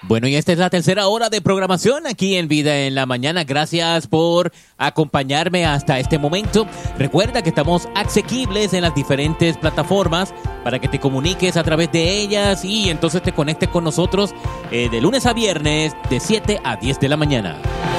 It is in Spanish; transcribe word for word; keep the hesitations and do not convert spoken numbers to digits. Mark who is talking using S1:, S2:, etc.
S1: Bueno, y esta es la tercera hora de programación aquí en Vida en la Mañana. Gracias por acompañarme hasta este momento. Recuerda que estamos asequibles en las diferentes plataformas para que te comuniques a través de ellas y entonces te conectes con nosotros eh, de lunes a viernes de siete a diez de la mañana.